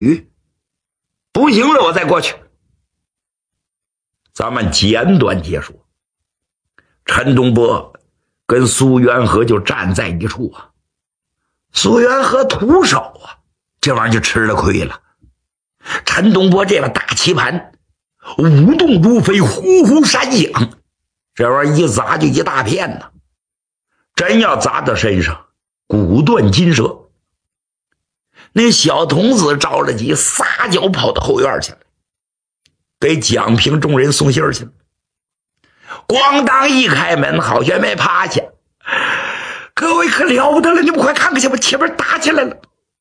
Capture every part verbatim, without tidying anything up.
吁，不行了，我再过去。咱们简短结束。陈东波跟苏元和就站在一处啊。苏元和徒手啊，这玩意儿就吃了亏了。陈东波这把大棋盘舞动如飞，呼呼闪响，这玩意儿一砸就一大片呢，真要砸到身上，骨断筋折。那小童子着了急，撒脚跑到后院去了，给蒋平众人送信去了。咣当一开门，郝学梅趴下，各位可了不得了，你们快看看去吧，前面打起来了。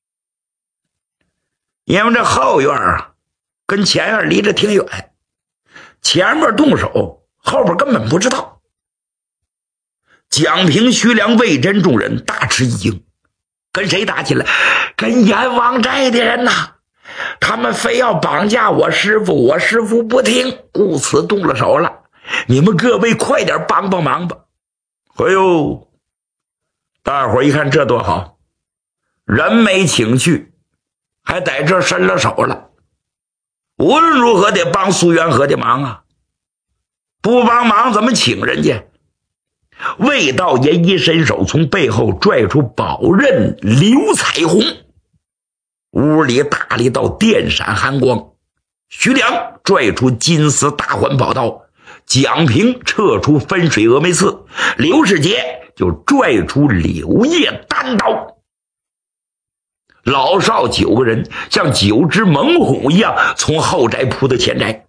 因为这后院啊跟前院离着挺远，前面动手，后边根本不知道。蒋平、徐良、魏真众人大吃一惊，跟谁打起来？跟阎王寨的人呐！他们非要绑架我师父，我师父不听，故此动了手了。你们各位快点帮帮忙吧！哎呦，大伙一看这多好，人没请去，还在这伸了手了。无论如何得帮苏元和的忙啊，不帮忙怎么请人家？魏道爷一伸手，从背后拽出宝刃刘彩虹，屋里打了一道电闪寒光。徐良拽出金丝大环宝刀，蒋平撤出分水峨眉刺，刘世杰就拽出柳叶单刀。老少九个人像九只猛虎一样从后宅扑到前宅。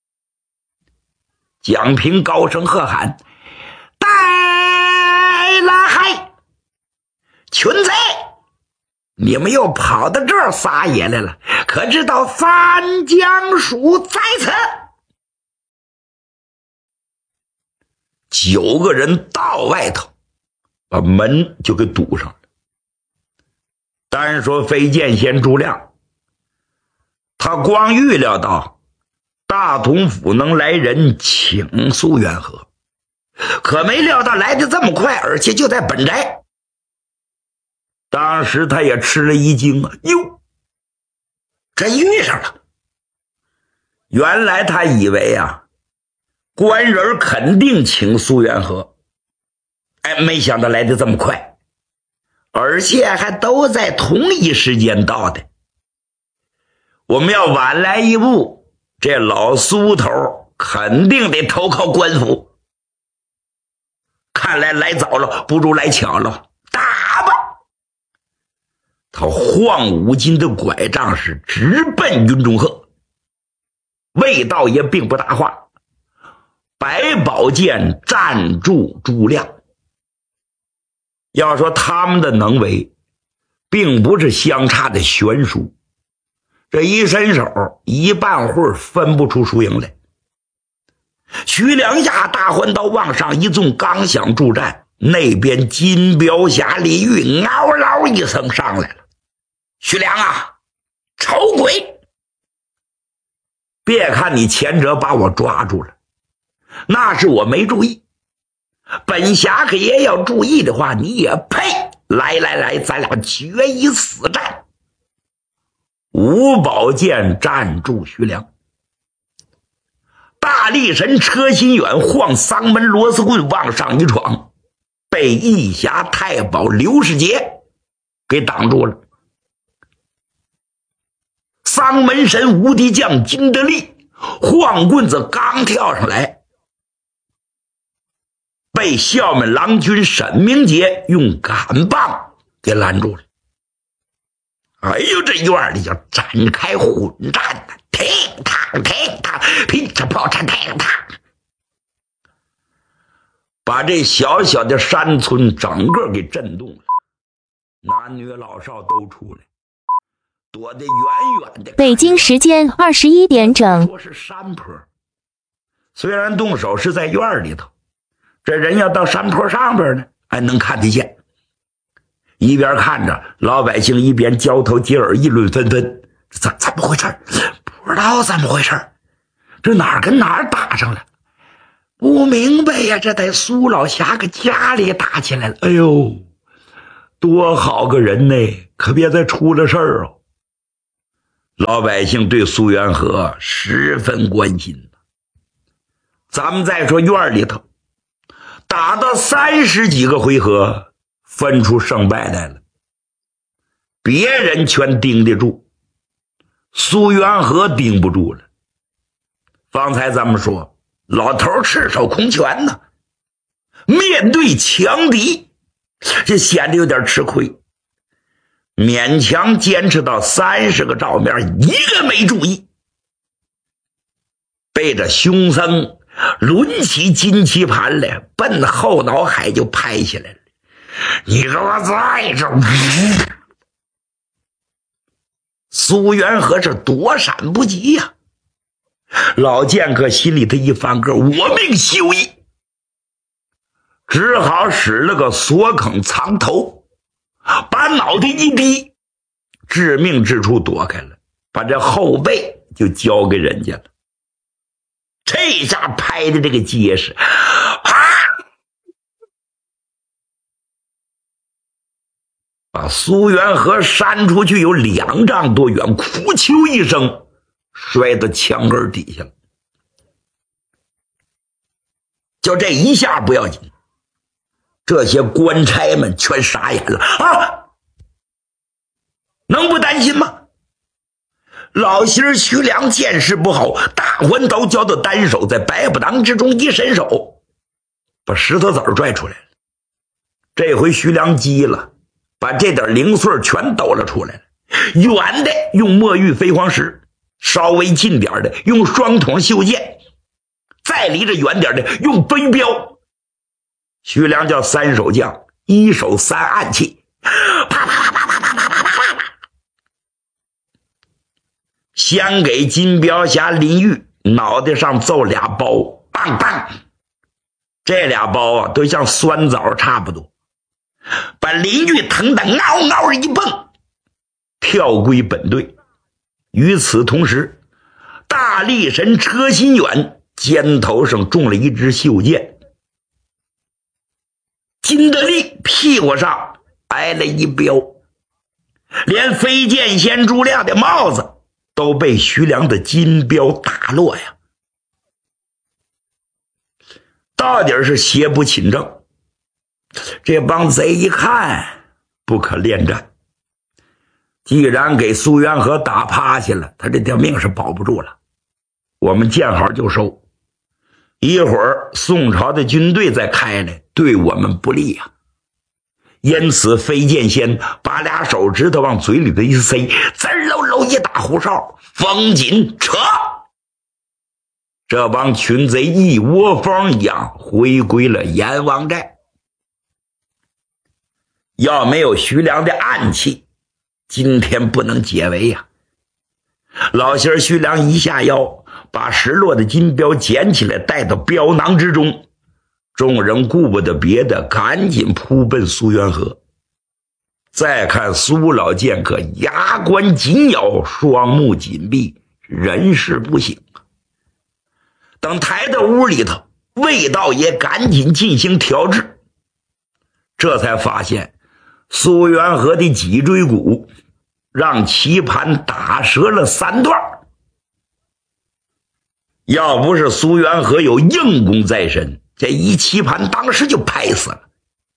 蒋平高声喝喊：带来！群贼，你们又跑到这儿撒野来了，可知道翻江鼠在此？九个人到外头把门就给堵上了。单说飞剑仙朱亮，他光预料到大同府能来人请苏元和，可没料到来得这么快，而且就在本宅。当时他也吃了一惊啊，哟，这遇上了。原来他以为啊，官人肯定请苏元和，哎，没想到来得这么快，而且还都在同一时间到的。我们要晚来一步，这老苏头肯定得投靠官府。看来来早了不如来巧了，打吧！他晃五斤的拐杖是直奔云中鹤。魏道爷并不答话，白宝剑站住朱亮。要说他们的能为并不是相差的悬殊，这一伸手一半会儿分不出输赢来。徐良压大环刀往上一纵，刚想助战，那边金镖侠李煜嗷嗷一声上来了。徐良啊，丑鬼，别看你前者把我抓住了，那是我没注意，本侠可也要注意的话，你也配！来来来，咱俩决一死战。五宝剑站住徐良，大力神车心远晃丧门螺丝棍往上一闯，被义侠太保刘世杰给挡住了。丧门神无敌将金德利晃棍子刚跳上来，被校门郎君沈明杰用杆棒给拦住了。哎呦，这院里就展开混战，踢踏踢踏，噼里啪嚓踢踏，把这小小的山村整个给震动了。男女老少都出来，躲得远远的。 北京时间二十一点整。 说是山坡，虽然动手是在院里头，这人要到山坡上边呢，还能看得见。一边看着，老百姓一边交头接耳，议论纷纷。怎怎么回事？不知道怎么回事，这哪儿跟哪儿打上了？不明白呀，这在苏老侠个家里打起来了。哎呦，多好个人呢，可别再出了事儿哦。 老百姓对苏元和十分关心。咱们再说院里头，打到三十几个回合，分出胜败来了。别人全盯得住，苏元和盯不住了。方才咱们说，老头赤手空拳呢，面对强敌，这显得有点吃亏，勉强坚持到三十个照面，一个没注意，被这凶僧抡起金棋盘来，奔后脑海就拍下来了。你给我在这儿！苏元和是躲闪不及呀、啊！老剑客心里头一翻个，我命休矣，只好使了个锁坑藏头，把脑袋一低，致命之处躲开了，把这后背就交给人家了。这下拍的这个结实啊！把苏元和扇出去有两丈多远，哭求一声，摔到墙根底下了。就这一下不要紧，这些官差们全傻眼了啊！能不担心吗？老媳儿徐良见势不好，大环刀交到单手，在白不当之中一伸手，把石头子儿拽出来了。这回徐良急了，把这点零碎全抖了出来了。远的用墨玉飞黄石，稍微近点的用双筒袖剑，再离着远点的用飞镖。徐良叫三手将，一手三暗器，啪啪啪啪啪啪啪啪啪啪。先给金镖侠林玉脑袋上揍俩包，棒棒，这俩包啊都像酸枣差不多，把林玉疼得嗷嗷一蹦，跳归本队。与此同时，大力神车心远肩头上中了一支袖箭，金德利屁股上挨了一镖，连飞剑仙朱亮的帽子都被徐良的金镖打落呀！到底是邪不侵正，这帮贼一看不可恋战，既然给苏元和打趴下了，他这条命是保不住了。我们见好就收，一会儿宋朝的军队再开来，对我们不利呀、啊。因此飞剑仙把俩手指头往嘴里头一塞，滋溜溜一打胡哨，风紧扯，这帮群贼一窝蜂一样回归了阎王寨。要没有徐良的暗器，今天不能解围呀、啊！老仙儿徐良一下腰，把失落的金镖捡起来，带到镖囊之中。众人顾不得别的，赶紧扑奔苏元和。再看苏老剑客牙关紧咬，双目紧闭，人事不省。等抬到屋里头，魏道爷赶紧进行调治，这才发现苏元和的脊椎骨让棋盘打折了三段。要不是苏元和有硬功在身，这一棋盘当时就拍死了。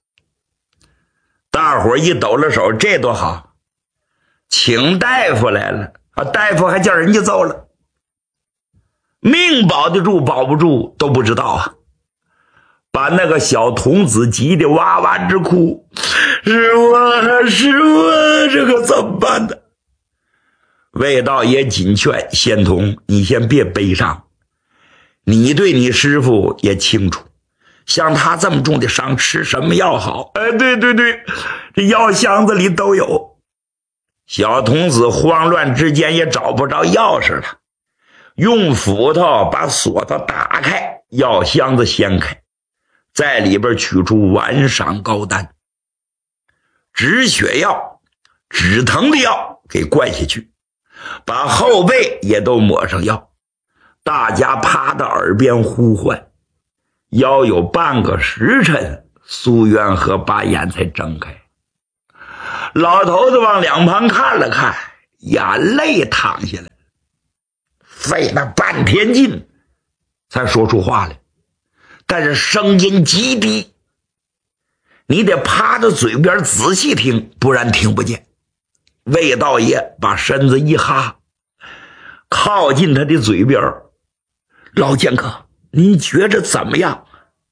大伙一抖了手，这多好，请大夫来了啊！大夫还叫人家揍了，命保得住保不住都不知道啊！把那个小童子急得哇哇直哭，师傅师傅，这可怎么办呢？魏道爷紧劝仙童，你先别悲伤，你对你师傅也清楚，像他这么重的伤，吃什么药好？哎，对对对，这药箱子里都有。小童子慌乱之间也找不着钥匙了，用斧头把锁头打开，药箱子掀开，在里边取出丸赏膏丹，止血药、止疼的药给灌下去，把后背也都抹上药。大家趴到耳边呼唤，要有半个时辰，苏元和把眼才睁开。老头子往两旁看了看， 眼泪淌下来，费了半天劲才说出话来，但是声音极低，你得趴着嘴边仔细听，不然听不见。魏道爷把身子一哈，靠近他的嘴边，老剑客，你觉着怎么样？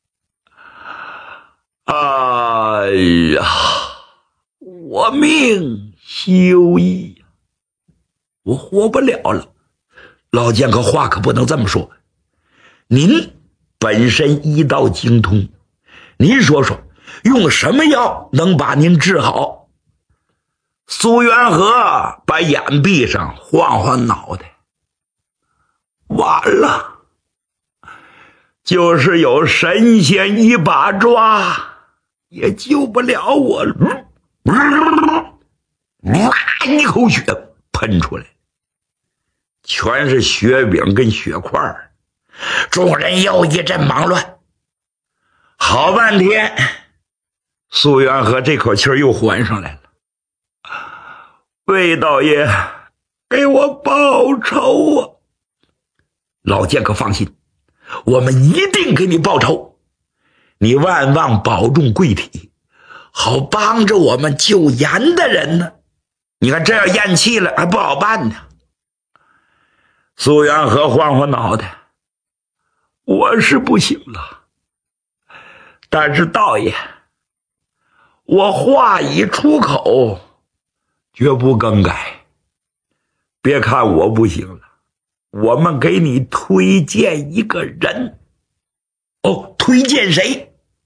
哎呀，我命休矣呀，我活不了了。老剑客，话可不能这么说，您本身医道精通，您说说用什么药能把您治好？苏元和把眼闭上，晃晃脑袋，完了，就是有神仙一把抓也救不了我了。一口血喷出来，全是血饼跟血块，众人又一阵忙乱。好半天，苏元和这口气又缓上来了。魏道爷，给我报仇啊！老剑客放心，我们一定给你报仇。你万望保重贵体，好帮着我们救严的人呢。你看这要咽气了还不好办呢。苏元和晃晃脑袋，我是不行了，但是道爷，我话已出口，绝不更改。别看我不行了，我们给你推荐一个人。哦，推荐谁？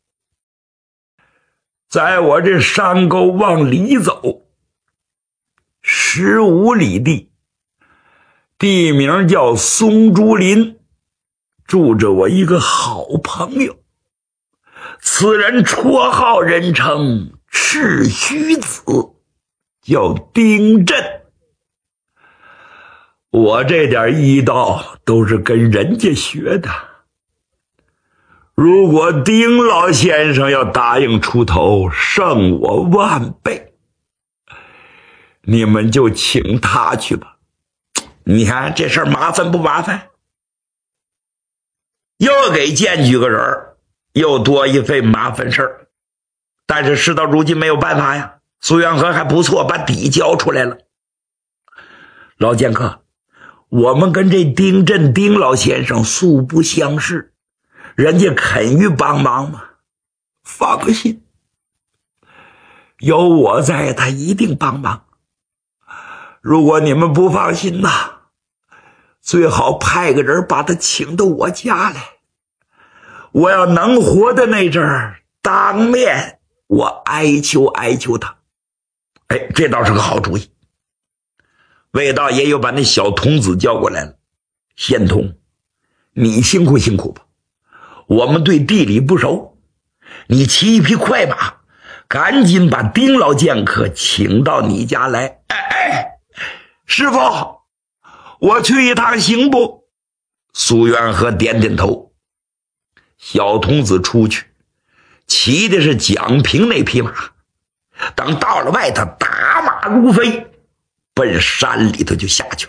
在我这山沟往里走十五里地，地名叫松竹林，住着我一个好朋友，此人绰号人称赤须子，叫丁震。我这点医道都是跟人家学的，如果丁老先生要答应出头，胜我万倍，你们就请他去吧。你看这事儿麻烦不麻烦？又给荐举个人，又多一份麻烦事儿。但是事到如今没有办法呀，苏元和还不错，把底交出来了。老剑客，我们跟这丁震丁老先生素不相识，人家肯于帮忙吗？放心，有我在，他一定帮忙。如果你们不放心呐，最好派个人把他请到我家来，我要能活的那阵儿，当面我哀求哀求他。哎，这倒是个好主意。魏道爷又把那小童子叫过来了，仙童，你辛苦辛苦吧，我们对地理不熟，你骑一匹快马，赶紧把丁老剑客请到你家来。哎哎，师傅，我去一趟行不？苏元和点点头。小童子出去，骑的是蒋平那匹马，等到了外头，打马如飞，奔山里头就下去了。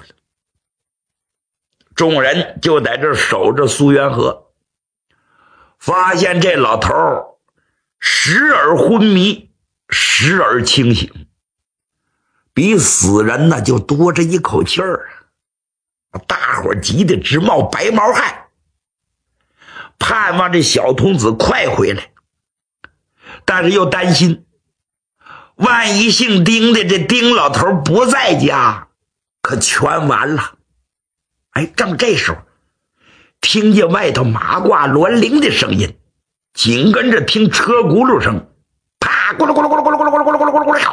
众人就在这守着苏元和，发现这老头时而昏迷，时而清醒，比死人呢就多着一口气儿。大伙急得直冒白毛汗，盼望这小童子快回来，但是又担心万一姓丁的这丁老头不在家，可全完了。哎，正这时候听见外头马挂銮铃的声音，紧跟着听车轱辘声，啪，咕噜咕噜咕噜咕噜咕噜咕噜咕噜咕噜咕噜咕噜，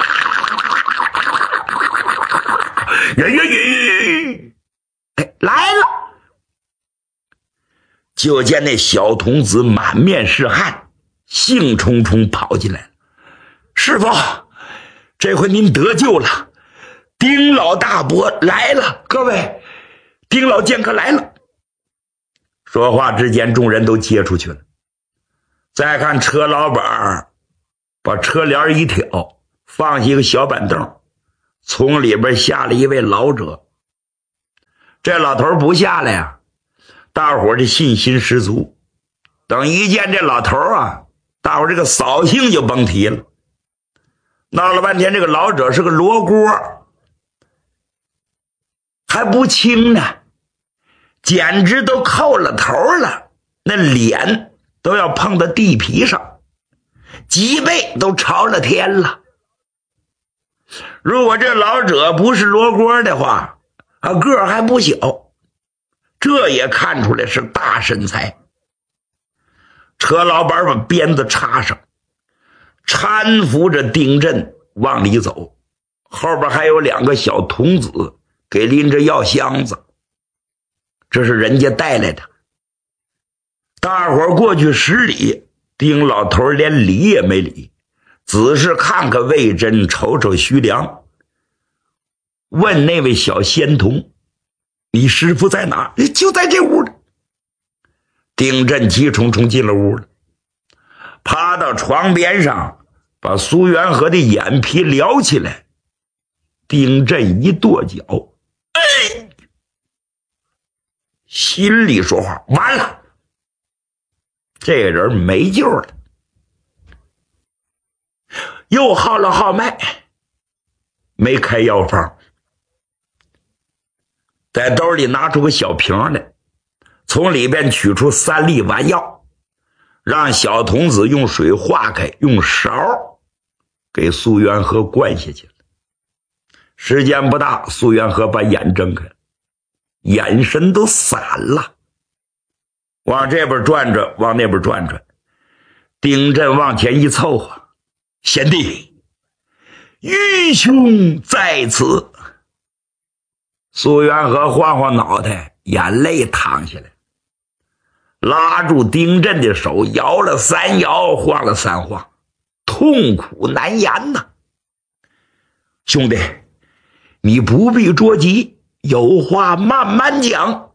呀呀呀！哎，来了！就见那小童子满面是汗，兴冲冲跑进来了。师傅，这回您得救了，丁老大伯来了，各位，丁老剑客来了。说话之间，众人都接出去了。再看车老板把车帘一挑，放下一个小板凳， 从里边下了一位老者。这老头不下来呀，大伙儿的信心十足。等一见这老头啊，大伙儿这个扫兴就甭提了。闹了半天，这个老者是个罗锅，还不轻呢，简直都扣了头了，那脸都要碰到地皮上，脊背都朝了天了。如果这老者不是罗锅的话，啊，个儿还不小，这也看出来是大身材。车老板把鞭子插上，搀扶着丁震往里走，后边还有两个小童子给拎着药箱子，这是人家带来的。大伙儿过去十里，丁老头连理也没理，只是看看魏征，瞅瞅徐良，问那位小仙童：“你师傅在哪？”“就在这屋里。”丁震急冲冲进了屋了，趴到床边上，把苏元和的眼皮撩起来。丁震一跺脚，哎，心里说话：完了，这人没救了。又号了号脉，没开药方，在兜里拿出个小瓶来，从里边取出三粒丸药，让小童子用水化开，用勺给苏元和灌下去了。时间不大，苏元和把眼睁开了，眼神都散了，往这边转转，往那边转转。丁震往前一凑合：“贤弟，愚兄在此。”苏元和晃晃脑袋，眼泪淌下来，拉住丁震的手，摇了三摇，晃了三晃，痛苦难言呐。“兄弟，你不必着急，有话慢慢讲。”“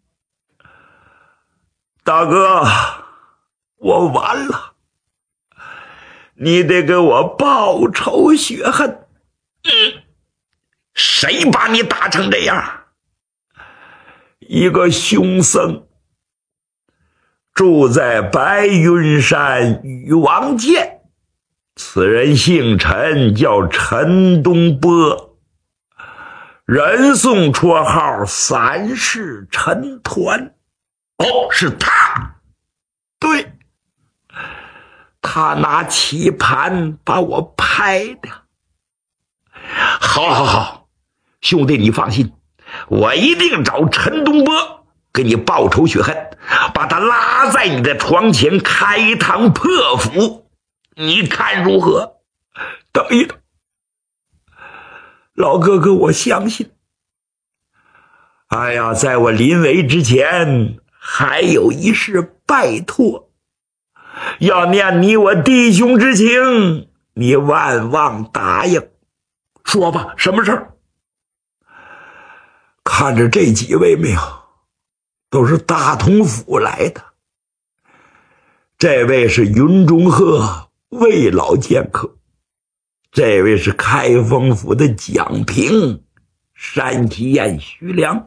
大哥，我完了，你得给我报仇雪恨。”“嗯，谁把你打成这样？”“一个凶僧，住在白云山禹王涧，此人姓陈，叫陈东波，人送绰号三世陈抟。”“哦，是他。”“对，他拿棋盘把我拍的。”“好好好，兄弟你放心，我一定找陈东波给你报仇雪恨，把他拉在你的床前开一趟破釜，你看如何？”“等一等，老哥哥，我相信。哎呀，在我临危之前还有一事拜托，要念你我弟兄之情，你万望答应。”“说吧，什么事儿？”“看着这几位没有，都是大同府来的。这位是云中鹤魏老剑客，这位是开封府的蒋平，山西燕徐良。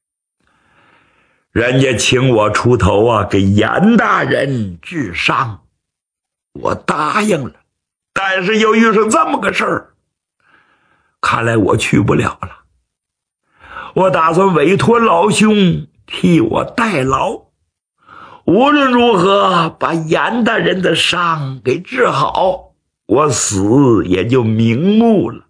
人家请我出头啊，给严大人治伤，我答应了，但是又遇上这么个事儿，看来我去不了了。我打算委托老兄替我代劳，无论如何把严大人的伤给治好，我死也就瞑目了。”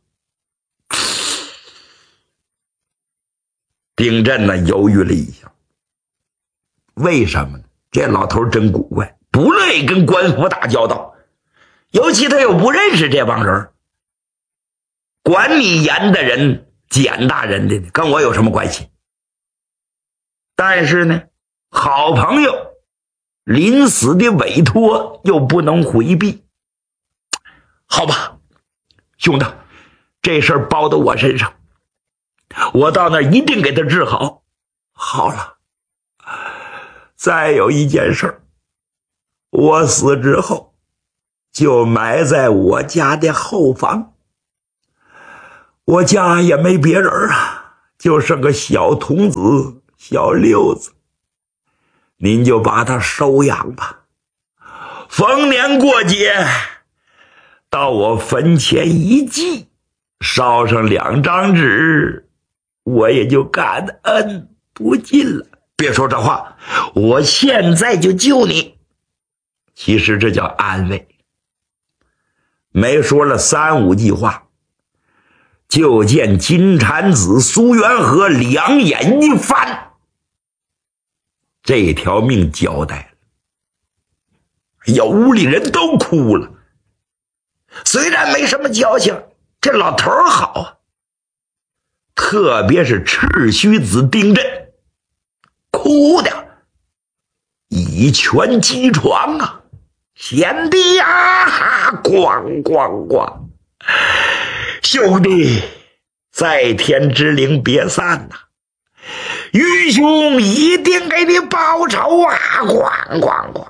丁震呢犹豫了一下，为什么呢？这老头真古怪，不乐意跟官府打交道，尤其他又不认识这帮人。管你严大人简大人的，跟我有什么关系？但是呢，好朋友临死的委托又不能回避。好吧，兄弟，这事儿包到我身上，我到那儿一定给他治好。好了，再有一件事儿，我死之后就埋在我家的后房， 我家也没别人啊，就剩个小童子小六子，您就把他收养吧。逢年过节到我坟前一祭，烧上两张纸，我也就感恩不尽了。别说这话，我现在就救你。其实这叫安慰。没说了三五句话，就见金蝉子苏元和两眼一翻，这条命交代了。哎呀，屋里人都哭了。虽然没什么交情，这老头儿好啊。特别是赤须子丁震，哭的一拳击床啊，贤弟呀，咣咣咣！兄弟，在天之灵别散呐，愚兄一定给你报仇啊！咣咣咣！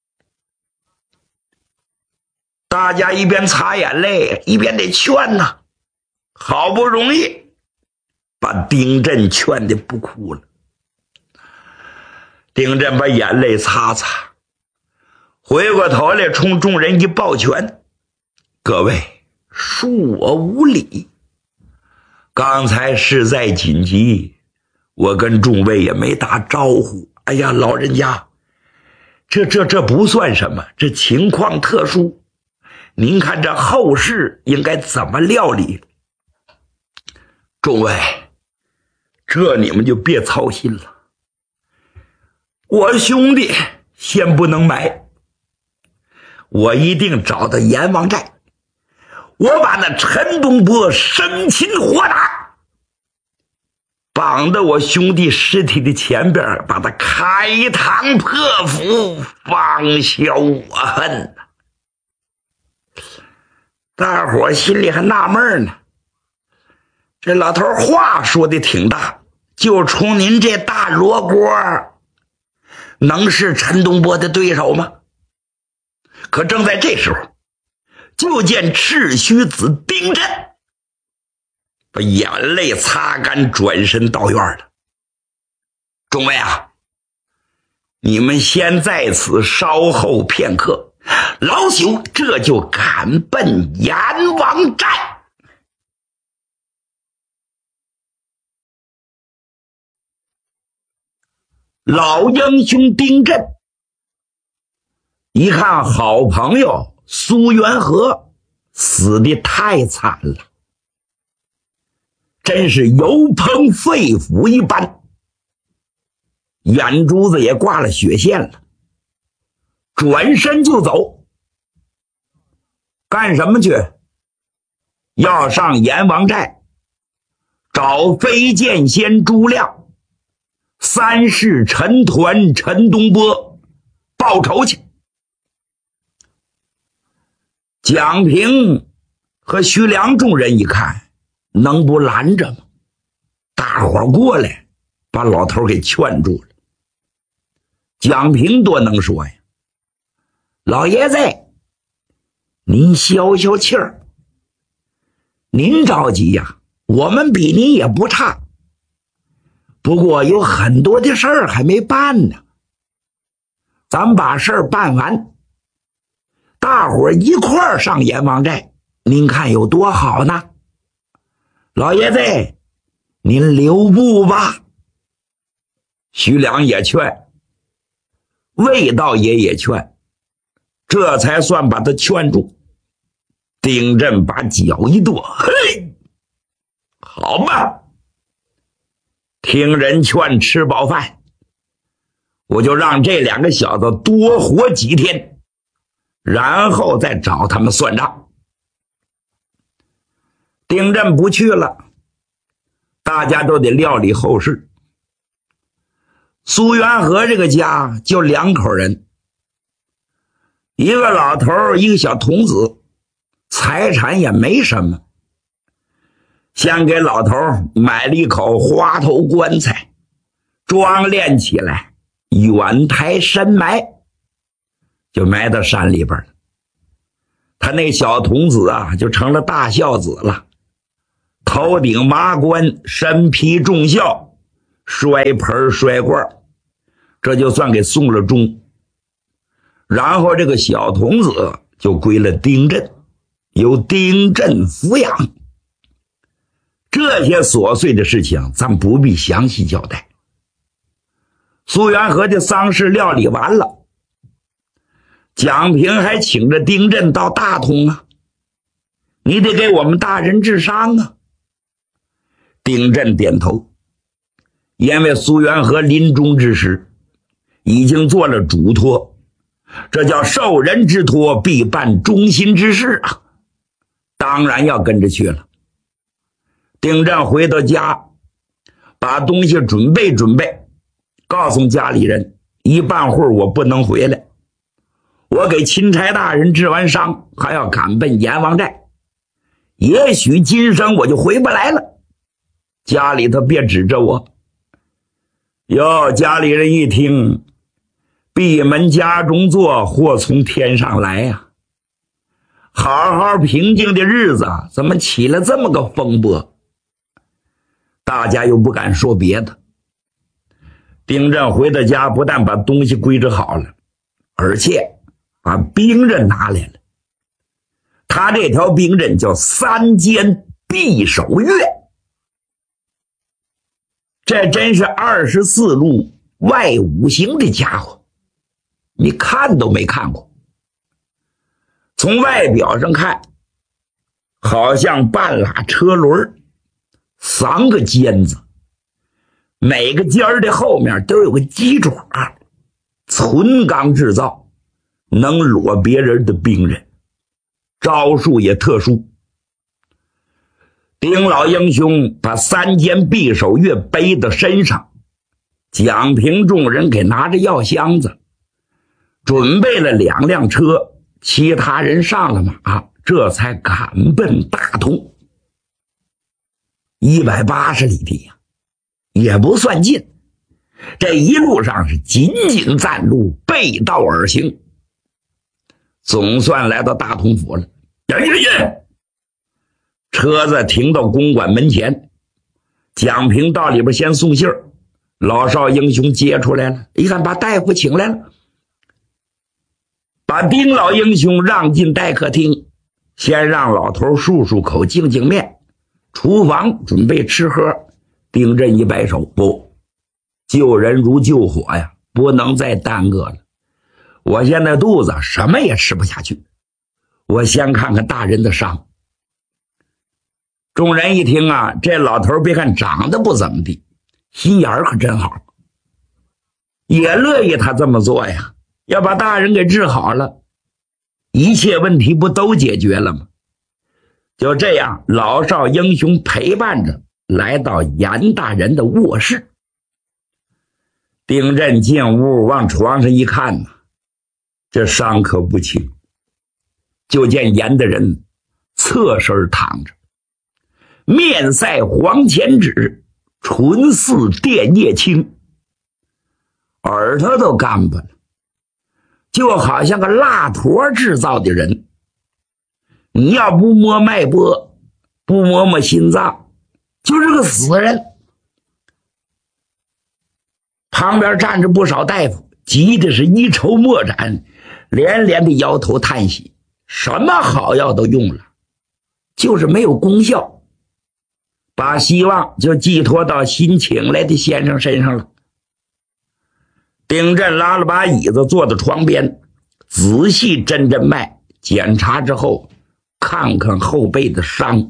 大家一边擦眼泪一边得劝呐，好不容易把丁震劝的不哭了。丁震把眼泪擦擦，回过头来冲众人一抱拳：各位恕我无礼，刚才事在紧急，我跟众位也没打招呼。哎呀，老人家，这这这不算什么，这情况特殊，您看这后事应该怎么料理？众位，这你们就别操心了，我兄弟先不能埋，我一定找到阎王寨，我把那陈东波生擒活打，绑到我兄弟尸体的前边，把他开膛破腹，方消我恨。大伙心里还纳闷呢，这老头话说的挺大，就冲您这大罗锅，能是陈东波的对手吗？可正在这时候，就见赤须子丁震把眼泪擦干，转身到院了。众位啊，你们先在此稍后片刻，老朽这就赶奔阎王寨。老英雄丁震一看好朋友苏元和死得太惨了，真是油烹肺腑一般，眼珠子也挂了血线了，转身就走。干什么去？要上阎王寨找飞剑仙朱亮、三世陈团陈东波报仇去。蒋平和徐良众人一看，能不拦着吗？大伙过来把老头给劝住了。蒋平多能说呀，老爷子您消消气儿，您着急呀，我们比您也不差，不过有很多的事儿还没办呢，咱们把事儿办完，大伙儿一块儿上阎王寨，您看有多好呢？老爷子您留步吧。徐良也劝，魏道爷也劝，这才算把他劝住。丁震把脚一跺，嘿，好吧，听人劝，吃饱饭，我就让这两个小子多活几天，然后再找他们算账。丁震不去了，大家都得料理后事。苏元和这个家就两口人，一个老头，一个小童子，财产也没什么。先给老头买了一口花头棺材，装殓起来，远台深埋，就埋到山里边了。他那小童子啊，就成了大孝子了，头头顶麻冠，身披重孝，摔盆摔罐，这就算给送了终。然后这个小童子就归了丁震，由丁震抚养。这些琐碎的事情咱不必详细交代。苏元和的丧事料理完了，蒋平还请着丁震到大同啊，你得给我们大人治丧啊。丁震点头，因为苏元和临终之时已经做了嘱托，这叫受人之托必办忠心之事啊，当然要跟着去了。丁震回到家，把东西准备准备，告诉家里人一半会儿我不能回来，我给钦差大人治完伤，还要赶奔阎王寨，也许今生我就回不来了，家里头别指着我。哟，家里人一听，闭门家中坐，祸从天上来呀、啊！好好平静的日子怎么起了这么个风波？大家又不敢说别的。丁震回到家，不但把东西归置好了，而且把兵刃拿来了。他这条兵刃叫三尖匕首钺，这真是二十四路外五行的家伙，你看都没看过。从外表上看，好像半拉车轮，三个尖子，每个尖儿的后面都有个鸡爪，纯钢制造，能裸别人的兵刃，招数也特殊。丁老英雄把三尖匕首钺背到身上，蒋平众人给拿着药箱子，准备了两辆车，其他人上了马，这才赶奔大同。一百八十里地呀，也不算近。这一路上是紧紧站路，背道而行，总算来到大同府了。呀呀呀！车子停到公馆门前，蒋平到里边先送信儿，老少英雄接出来了，一看把大夫请来了，把丁老英雄让进待客厅，先让老头漱漱口，净净面，厨房准备吃喝。丁震一摆手，不，救人如救火呀，不能再耽搁了。我现在肚子什么也吃不下去，我先看看大人的伤。众人一听啊，这老头别看长得不怎么地，心眼儿可真好，也乐意他这么做呀，要把大人给治好了，一切问题不都解决了吗？就这样，老少英雄陪伴着来到严大人的卧室。丁震进屋往床上一看呢，这伤可不轻，就见严大人侧身躺着，面赛黄钱纸，唇似电叶青，耳朵都干巴了，就好像个蜡坨制造的人。你要不摸脉搏，不摸摸心脏，就是个死人。旁边站着不少大夫，急的是一筹莫展，连连的摇头叹息，什么好药都用了，就是没有功效，把希望就寄托到新请来的先生身上了。丁震拉了把椅子坐在床边，仔细诊诊脉，检查之后看看后背的伤。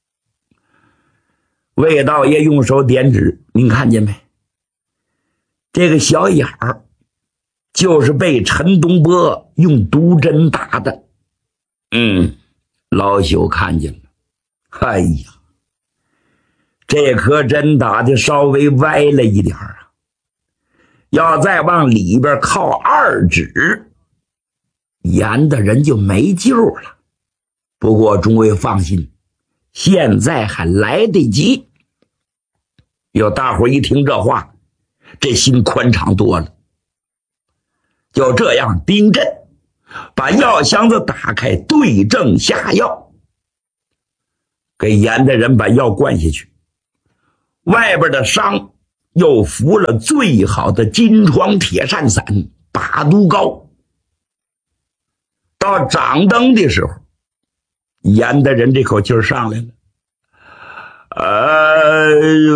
魏道爷用手点指，您看见没？这个小眼儿就是被陈东波用毒针打的。嗯，老朽看见了。哎呀，这颗针打的稍微歪了一点啊，要再往里边靠二指，严的人就没救了。不过诸位放心，现在还来得及。有大伙一听这话，这心宽敞多了。就这样，丁震把药箱子打开，对症下药。 给严大人把药灌下去，外边的伤又服了最好的金疮铁扇散八度膏。到掌灯的时候，严大人这口气儿上来了，哎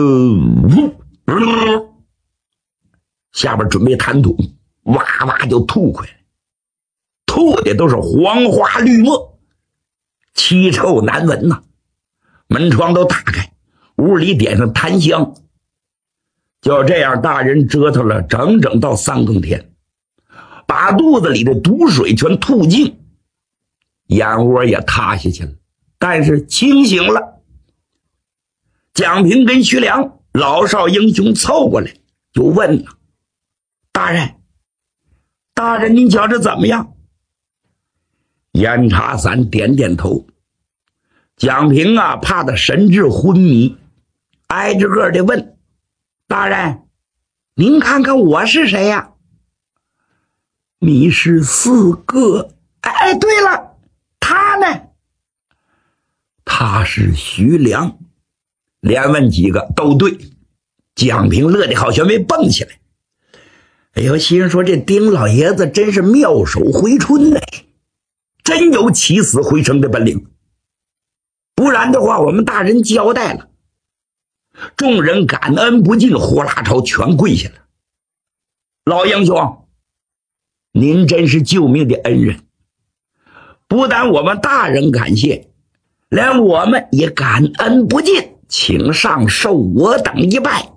呦，下边准备弹吐，哇哇就吐回来，吐的都是黄花绿沫，奇臭难闻呐、啊。门窗都打开，屋里点上檀香。就这样，大人折腾了整整到三更天，把肚子里的毒水全吐尽，眼窝也塌下去了，但是清醒了。蒋平跟徐良老少英雄凑过来就问了：大人大人您觉着怎么样？严茶伞点点头。蒋平啊怕他神志昏迷，挨着个的问：大人您看看我是谁呀？你是四哥。哎，对了，他呢？他是徐良。连问几个都对。蒋平乐得好像没蹦起来。哎呦，心说这丁老爷子真是妙手回春呢，真有起死回生的本领。不然的话，我们大人交代了。众人感恩不尽，呼啦朝全跪下了。老英雄，您真是救命的恩人，不但我们大人感谢，连我们也感恩不尽，请上受我等一拜。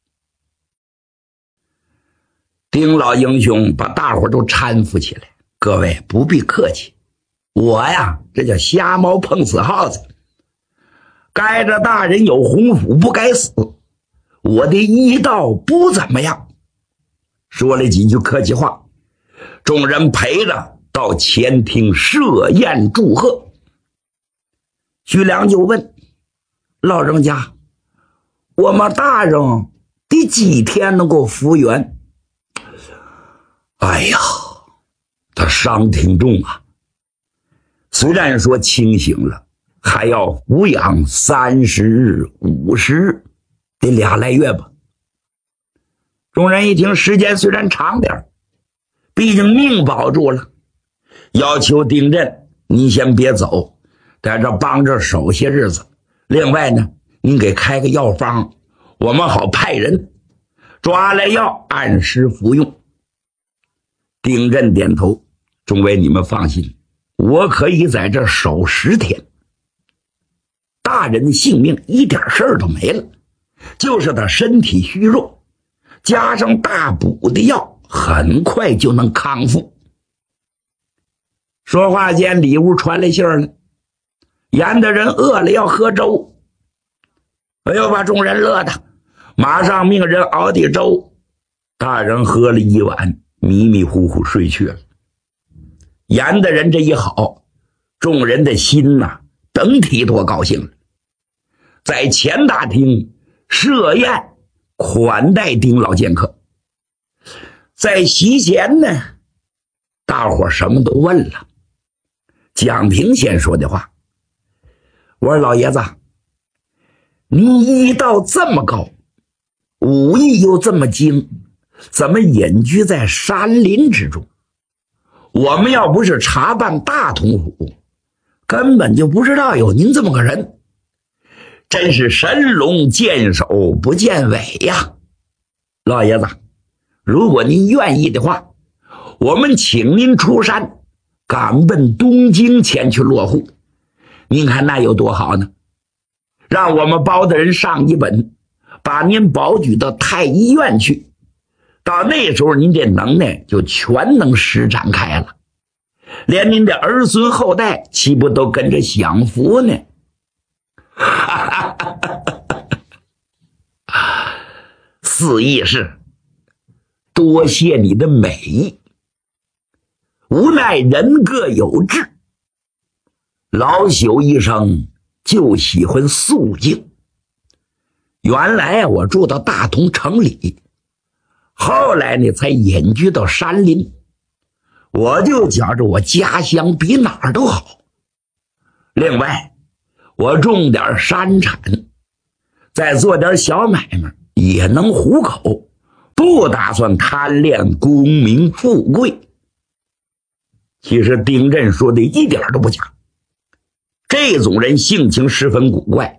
丁老英雄把大伙都搀扶起来，各位不必客气，我呀这叫瞎猫碰死耗子，该着大人有洪福不该死，我的医道不怎么样。说了几句客气话，众人陪着到前厅设宴祝贺。徐良就问老人家，我们大人第几天能够复原？哎呀，他伤挺重啊，虽然说清醒了，还要服养三十日五十日，得俩来月吧。众人一听时间虽然长点，毕竟命保住了，要求丁震您先别走，在这帮着守些日子，另外呢您给开个药方，我们好派人抓来药按时服用。丁震点头，众位你们放心，我可以在这守十天，大人的性命一点事儿都没了，就是他身体虚弱，加上大补的药，很快就能康复。说话间，里屋传来信儿了，严大人饿了要喝粥。哎呦，把众人乐的，马上命人熬的粥。大人喝了一碗，迷迷糊糊睡去了。严大人这一好，众人的心呐、啊，甭提多高兴了。在前大厅设宴款待丁老剑客。在席前呢，大伙什么都问了。蒋平先说的话，我说老爷子，您医道这么高，武艺又这么精，怎么隐居在山林之中？我们要不是查办大同府，根本就不知道有您这么个人，真是神龙见首不见尾呀！老爷子，如果您愿意的话，我们请您出山，赶奔东京前去落户，您看那有多好呢？让我们包大人上一本，把您保举到太医院去，到那时候您这能耐就全能施展开了，连您的儿孙后代岂不都跟着享福呢？四义士，多谢你的美意，无奈人各有志，老朽一生就喜欢肃静。原来我住到大同城里，后来呢才隐居到山林，我就觉着我家乡比哪儿都好。另外我种点山产，再做点小买卖，也能糊口，不打算贪恋功名富贵。其实丁震说的一点都不假，这种人性情十分古怪。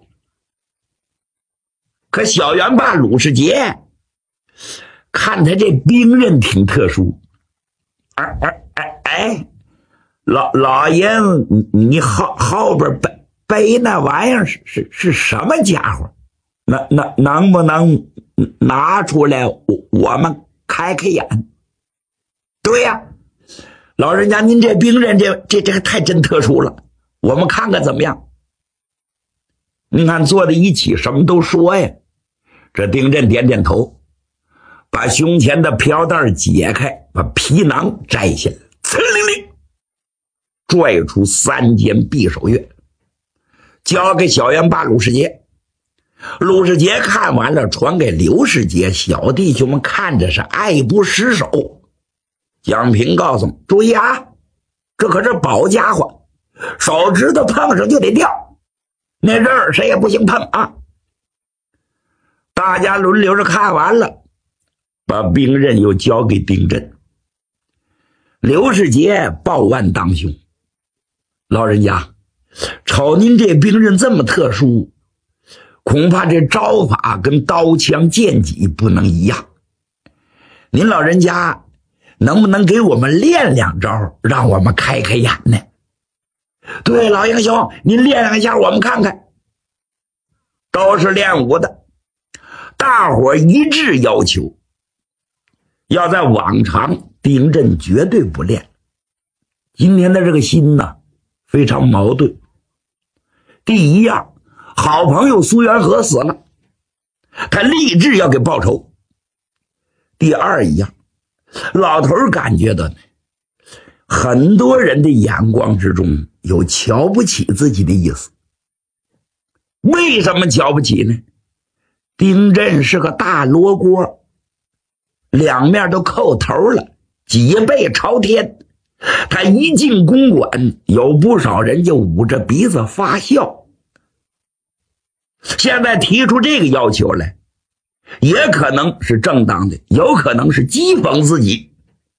可小元霸鲁世杰看他这兵刃挺特殊，哎哎哎哎，老老爷，你后后边背背那玩意儿是是是什么家伙？能能能不能拿出来，我我们开开眼？对呀、啊，老人家，您这兵刃这这这个太真特殊了，我们看看怎么样？您看坐在一起，什么都说呀。这丁震点点头，把胸前的飘带解开，把皮囊摘下来，呲溜溜拽出三间匕首钺，交给小元霸鲁世杰。鲁世杰看完了，传给刘世杰。小弟兄们看着是爱不释手。蒋平告诉注意啊，这可是宝家伙，手指头碰上就得掉，那刃儿谁也不行碰啊。大家轮流着看完了，把兵刃又交给丁震。刘世杰抱腕当胸，老人家，瞅您这兵刃这么特殊，恐怕这招法跟刀枪剑戟不能一样，您老人家能不能给我们练两招，让我们开开眼呢？对，老英雄，您练两下我们看看。都是练武的，大伙一致要求，要在往常丁震绝对不练。今天的这个心呢，非常矛盾。第一样，好朋友苏元和死了，他立志要给报仇。第二一样，老头感觉到呢，很多人的眼光之中有瞧不起自己的意思。为什么瞧不起呢？丁震是个大罗锅，两面都扣头了，脊背朝天。他一进公馆，有不少人就捂着鼻子发笑。现在提出这个要求来，也可能是正当的，有可能是讥讽自己。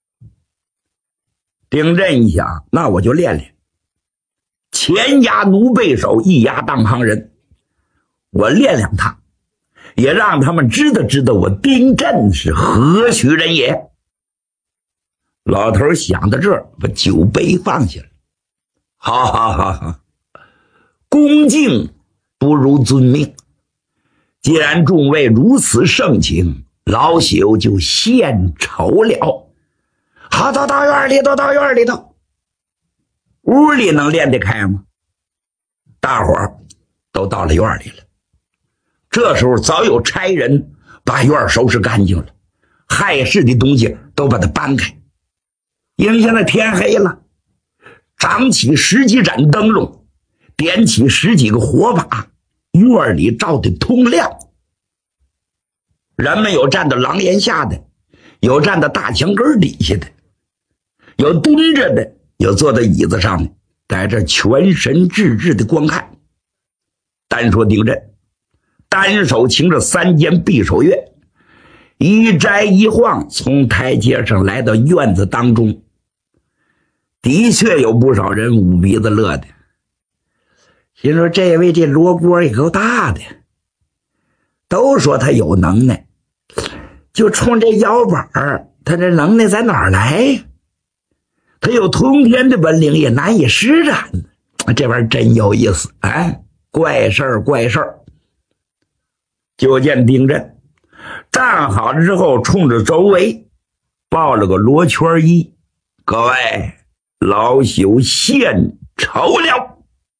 丁震一想，那我就练练，前压奴背手，一压当行人，我练练他，也让他们知道知道我丁震是何许人也。老头想到这儿，把酒杯放下了。好好好好，恭敬不如遵命。既然众位如此盛情，老朽就献丑了。好，都到院里头，到院里头。屋里能练得开吗？大伙儿都到了院里了。这时候早有差人把院收拾干净了，害事的东西都把它搬开。因为现在天黑了，长起十几盏灯笼，点起十几个火把，院里照得通亮。人们有站到廊檐下的，有站到大墙根底下的，有蹲着的，有坐在椅子上的，在这全神致志的观看。单说丁震，单手擎着三间匕首钺，一摘一晃，从台阶上来到院子当中。的确有不少人捂鼻子乐的，心说这位这罗锅也够大的，都说他有能耐，就冲这腰板儿，他这能耐在哪儿来？他有通天的本领也难以施展，这玩意儿真有意思啊！怪事儿怪事儿。就见丁震站好了之后，冲着周围抱了个罗圈衣，各位，老朽献丑了。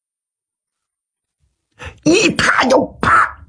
一踏就啪，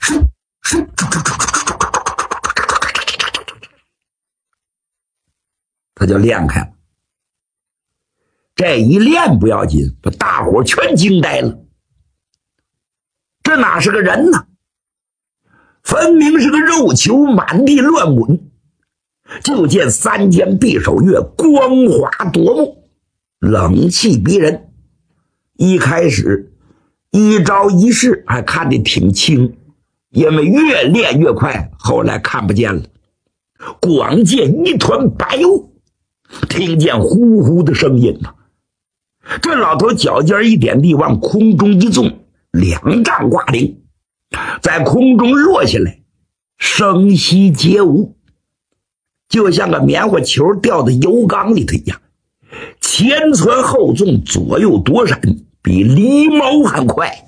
他就练开了。这一练不要紧，把大伙全惊呆了。这哪是个人呢？分明是个肉球，满地乱滚。就见三间匕首钺光滑夺目，冷气逼人。一开始一招一式还看得挺清，因为越练越快，后来看不见了，光见一团白雾，听见呼呼的声音呐。这老头脚尖一点地往空中一纵，两丈挂零，在空中落下来，声息皆无，就像个棉花球掉到油缸里头一样，前窜后纵，左右躲闪，比狸猫还快。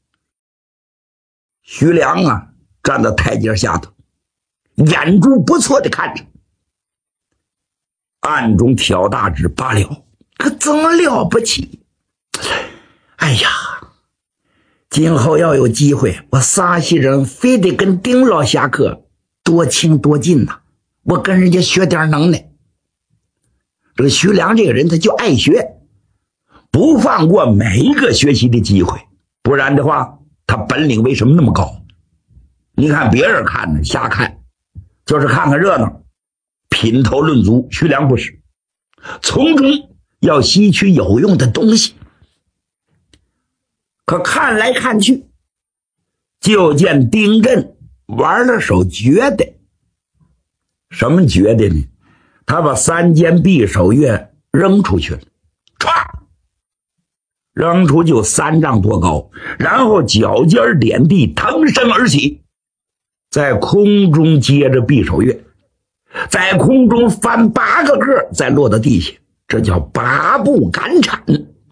徐良啊，站在台阶下头，眼珠不错的看着，暗中挑大指罢了，可怎么了不起？哎呀，今后要有机会，我沙溪人非得跟丁老侠客多亲多近呐、啊！我跟人家学点能耐。这个徐良这个人他就爱学，不放过每一个学习的机会，不然的话他本领为什么那么高？你看别人看呢瞎看，就是看看热闹，品头论足。徐良不是，从中要吸取有用的东西。可看来看去，就见丁震玩了手绝的。什么绝的呢？他把三间匕首月扔出去了，唰，扔出就三丈多高，然后脚尖点地，腾身而起，在空中接着匕首月，在空中翻八个个，再落到地下，这叫八步赶铲。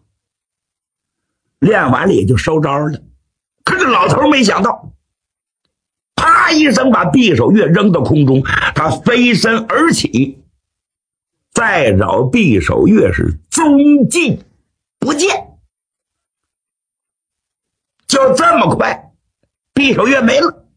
练完了也就收招了。可是老头没想到，啪一声把匕首月扔到空中，他飞身而起，再找匕首月是踪迹不见，就这么快，匕首月没了。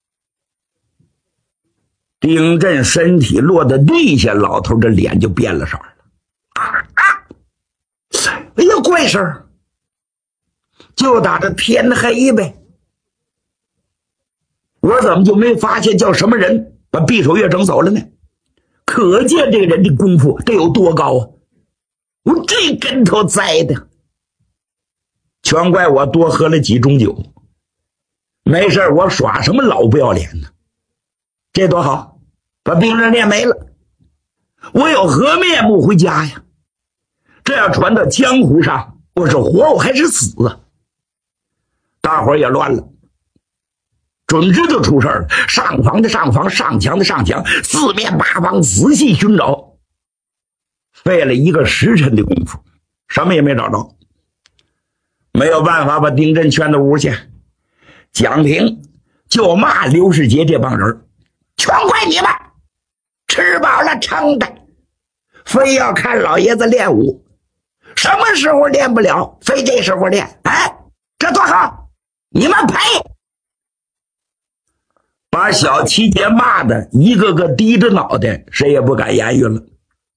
丁震身体落到地下，老头的脸就变了色了。啊啊！哎呀，怪事儿！就打着天黑呗，我怎么就没发现叫什么人把匕首月整走了呢？可见这个人的功夫得有多高啊！我这跟头栽的，全怪我多喝了几盅酒。没事，我耍什么老不要脸呢？这多好，把兵刃练没了，我有何面目回家呀？这要传到江湖上，我是活我还是死啊？大伙儿也乱了，准知道出事了，上房的上房，上墙的上墙，四面八方仔细寻找，费了一个时辰的功夫，什么也没找着。没有办法把丁震劝到屋去，蒋平就骂刘世杰这帮人，全怪你们吃饱了撑的，非要看老爷子练武，什么时候练不了，非这时候练，哎，这多好，你们赔！把小七爷骂的一个个低着脑袋，谁也不敢言语了。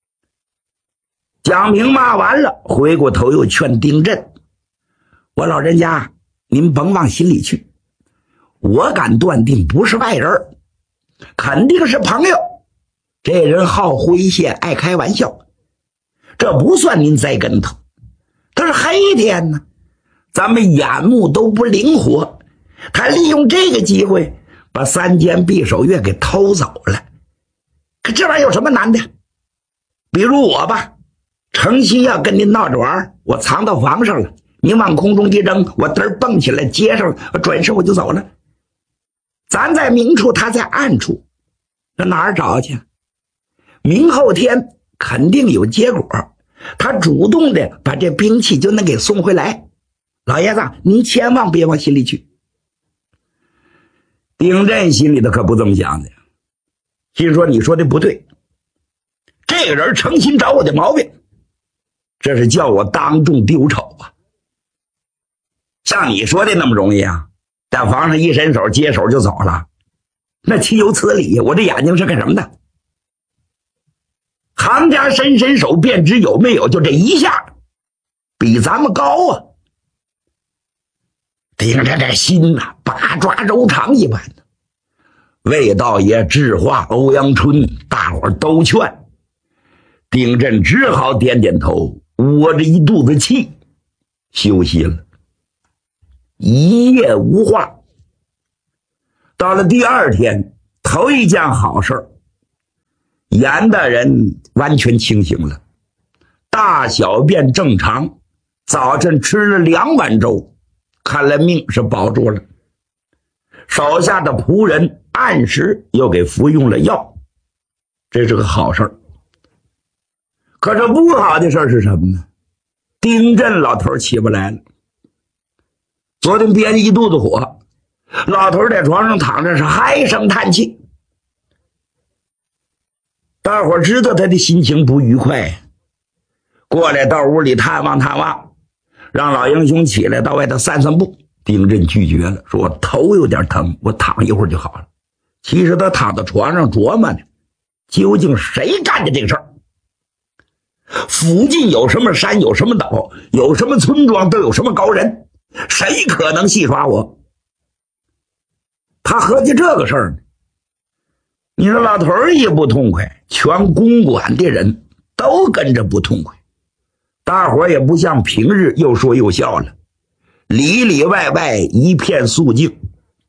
蒋平骂完了，回过头又劝丁震，我老人家您甭往心里去，我敢断定不是外人，肯定是朋友。这人好诙谐，爱开玩笑，这不算您栽跟头。他是黑天呢，咱们眼目都不灵活，他利用这个机会把三间匕首月给偷走了。可这玩意有什么难的？比如我吧，诚心要跟您闹着玩，我藏到房上了，您往空中一扔，我嘚儿蹦起来接上，转身我就走了。咱在明处，他在暗处，这哪儿找去？明后天肯定有结果，他主动的把这兵器就能给送回来。老爷子，您千万别往心里去。丁震心里头可不这么想的，心说你说的不对，这个人诚心找我的毛病，这是叫我当众丢丑啊！像你说的那么容易啊？在房上一伸手接手就走了，那岂有此理！我这眼睛是干什么的？行家伸伸手便知有没有，就这一下比咱们高啊！盯着这心呐、啊，八爪柔肠一般的。魏道爷、智化、欧阳春，大伙儿都劝，丁震只好点点头，窝着一肚子气，休息了。 一夜无话。到了第二天，头一件好事，严大人完全清醒了，大小便正常，早晨吃了两碗粥，看来命是保住了。手下的仆人按时又给服用了药，这是个好事。可是不好的事是什么呢？丁震老头起不来了，昨天憋着一肚子火，老头在床上躺着是唉声叹气。大伙知道他的心情不愉快，过来到屋里探望探望，让老英雄起来到外头散散步。丁震拒绝了，说我头有点疼，我躺一会儿就好了。其实他躺在床上琢磨呢，究竟谁干的这个事儿？附近有什么山，有什么岛，有什么村庄，都有什么高人，谁可能戏耍我？他合计这个事儿呢，你说老头儿也不痛快，全公馆的人都跟着不痛快，大伙儿也不像平日又说又笑了，里里外外一片肃静。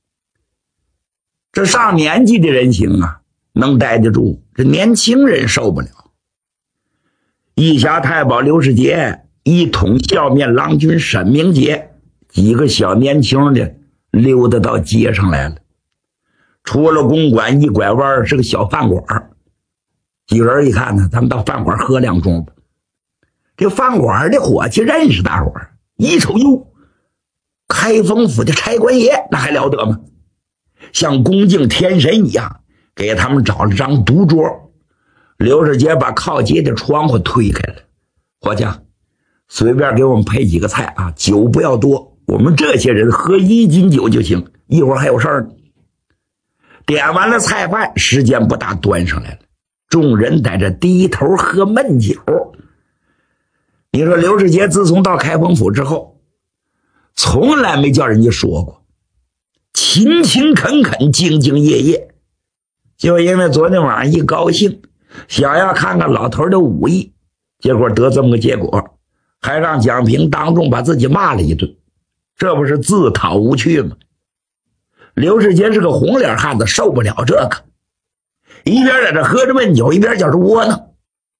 这上年纪的人行啊，能待得住，这年轻人受不了。义侠太保刘世杰，一统笑面郎君沈明杰，几个小年轻的溜达到街上来了。出了公馆一拐弯是个小饭馆，几个人一看呢，咱们到饭馆喝两盅吧。这饭馆的伙计认识大伙儿，一瞅哟，开封府的差官爷，那还了得吗？像恭敬天神一样，给他们找了张独桌。刘世杰把靠街的窗户推开了，伙计，随便给我们配几个菜啊，酒不要多，我们这些人喝一斤酒就行，一会儿还有事儿呢。点完了菜饭，时间不大，端上来了，众人在这低头喝闷酒。你说刘世杰自从到开封府之后，从来没叫人家说过，勤勤恳恳，兢兢业业，就因为昨天晚上一高兴，想要看看老头的武艺，结果得这么个结果，还让蒋平当众把自己骂了一顿，这不是自讨无趣吗？刘世杰是个红脸汉子，受不了这个，一边在这喝着闷酒，一边觉着窝囊。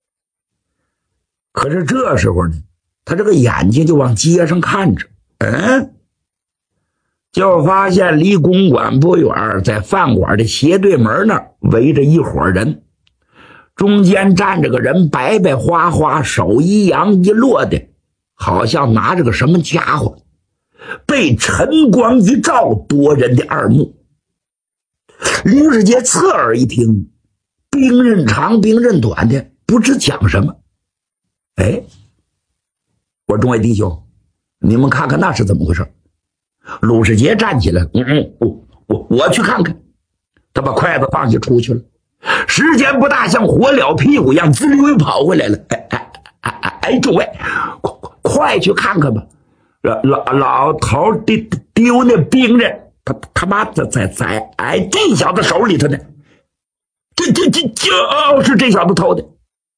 可是这时候呢，他这个眼睛就往街上看着，嗯，就发现离公馆不远，在饭馆的斜对门那儿围着一伙人，中间站着个人，白白花花，手一扬一落的，好像拿着个什么家伙，被晨光一照，夺人的二目。刘世杰侧耳一听，兵刃长兵刃短的，不知讲什么。哎，我说众位弟兄，你们看看那是怎么回事？鲁世杰站起来，嗯嗯，我我我去看看。他把筷子放下出去了，时间不大，像火燎屁股一样，滋溜又跑回来了。哎哎哎哎哎，诸位，快去看看吧！老老老头丢丢那兵刃，他他妈的在在哎这小子手里头呢，这这这就是这小子偷的。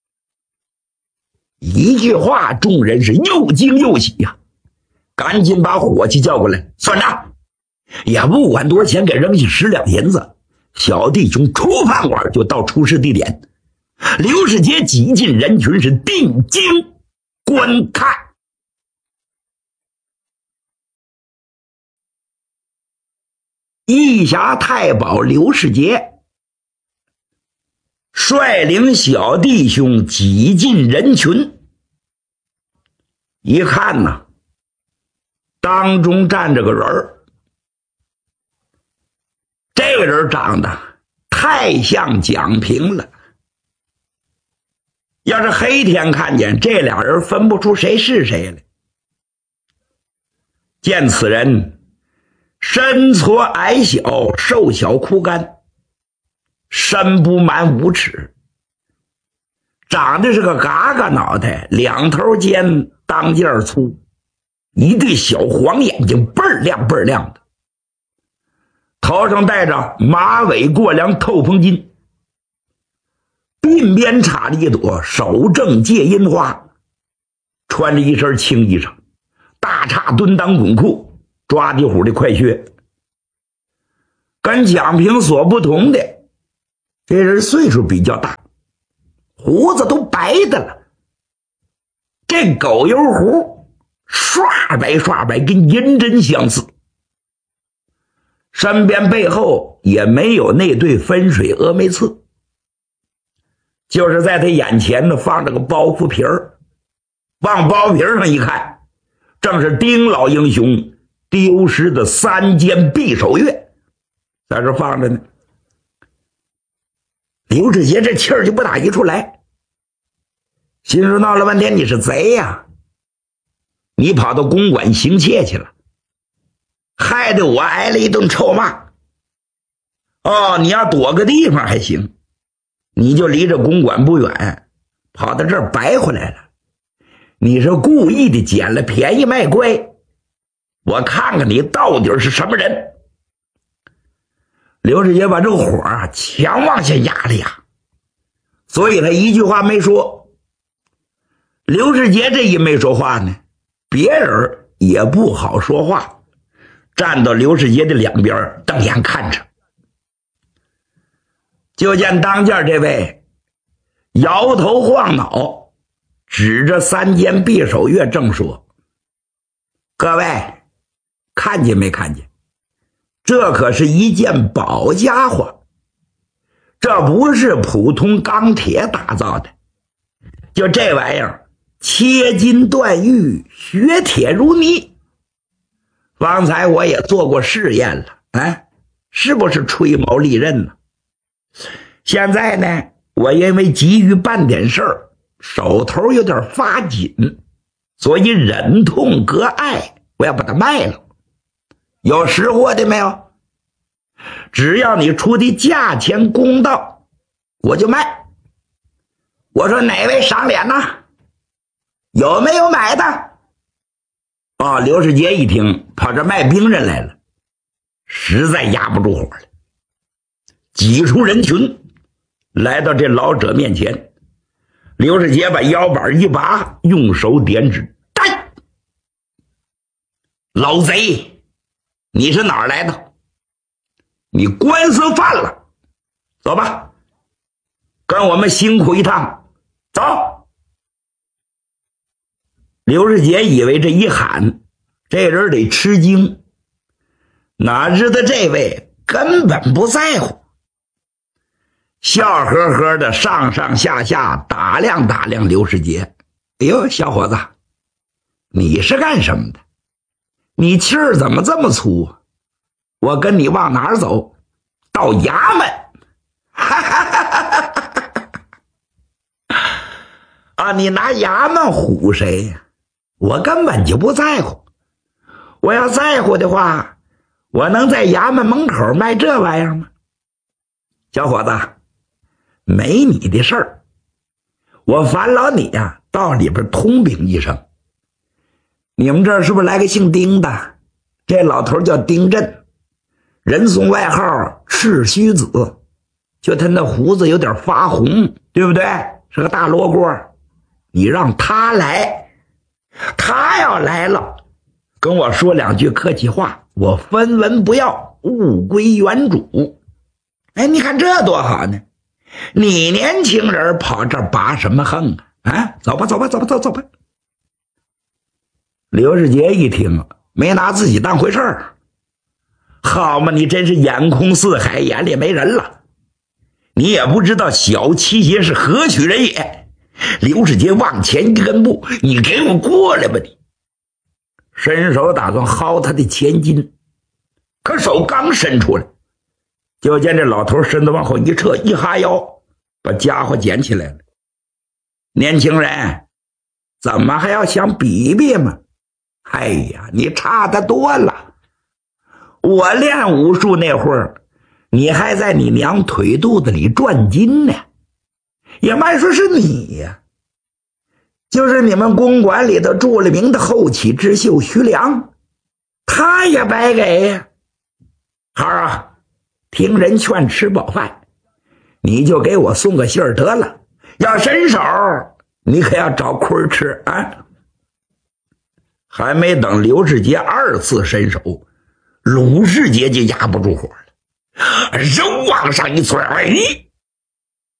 一句话，众人是又惊又喜呀、啊，赶紧把伙计叫过来，算账，也不管多少钱，给扔下十两银子。小弟兄出饭馆就到出事地点，刘世杰挤进人群，是定睛观看。义侠太保刘世杰率领小弟兄挤进人群，一看呢，当中站着个人儿，这个人长得太像蒋平了，要是黑天看见，这俩人分不出谁是谁来。见此人身矬矮小，瘦小枯干，身不满五尺，长得是个嘎嘎脑袋，两头尖，当间粗，一对小黄眼睛倍儿亮倍儿亮的，头上戴着马尾过梁透风巾，鬓边插了一朵手正戒阴花，穿着一身青衣裳，大叉蹲裆滚裤， 抓地虎的快靴。跟蒋平所不同的，这人岁数比较大，胡子都白的了，这狗油胡刷白刷白，跟银针相似。身边背后也没有那对分水峨眉刺，就是在他眼前呢放着个包袱皮儿，往包皮上一看，正是丁老英雄丢失的三件匕首钺，在这放着呢。刘志杰这气儿就不打一处来，心说闹了半天你是贼呀，你跑到公馆行窃去了，害得我挨了一顿臭骂。哦，你要躲个地方还行，你就离着公馆不远，跑到这儿白回来了。你是故意的捡了便宜卖乖，我看看你到底是什么人。刘志杰把这个火啊强往下压了压，所以他一句话没说。刘志杰这一没说话呢，别人也不好说话，站到刘世杰的两边瞪眼看着。就见当间这位摇头晃脑，指着三件匕首钺正说：各位看见没看见，这可是一件宝家伙，这不是普通钢铁打造的，就这玩意儿切金断玉，削铁如泥。方才我也做过试验了，哎，是不是吹毛利刃呢？现在呢，我因为急于办点事儿，手头有点发紧，所以忍痛割爱，我要把它卖了。有识货的没有？只要你出的价钱公道，我就卖。我说哪位赏脸呢？有没有买的？哦，刘世杰一听跑这卖兵人来了，实在压不住火了，挤出人群来到这老者面前。刘世杰把腰板一拔，用手点指：带！老贼，你是哪儿来的？你官司犯了，走吧，跟我们辛苦一趟，走。刘世杰以为这一喊，这人得吃惊，哪知道这位根本不在乎，笑呵呵的上上下下打量打量刘世杰。哎呦，小伙子，你是干什么的？你气儿怎么这么粗啊？我跟你往哪儿走？到衙门。哈哈哈哈哈！啊，你拿衙门唬谁呀？我根本就不在乎，我要在乎的话，我能在衙门门口卖这玩意儿吗？小伙子，没你的事儿，我烦劳你呀、啊，到里边通禀一声。你们这儿是不是来个姓丁的？这老头叫丁震，人送外号赤须子，就他那胡子有点发红，对不对？是个大罗锅。你让他来，他要来了，跟我说两句客气话，我分文不要，物归原主。哎，你看这多好呢！你年轻人跑这儿拔什么横啊？啊，走吧，走吧，走吧，走走吧。刘世杰一听，没拿自己当回事儿。好嘛，你真是眼空四海，眼里没人了。你也不知道小七爷是何许人也。刘世杰往前一跟步，你给我过来吧你！伸手打算薅他的前襟，可手刚伸出来，就见这老头身子往后一撤，一哈腰，把家伙捡起来了。年轻人，怎么还要想比比吗？哎呀，你差得多了。我练武术那会儿，你还在你娘腿肚子里转筋呢。也别说是你呀，就是你们公馆里头著了名的后起之秀徐良，他也白给呀。好啊，听人劝吃饱饭，你就给我送个信儿得了，要伸手你可要找亏吃啊。 还没等刘世杰二次伸手，鲁世杰就压不住火了，人往上一窜，哎，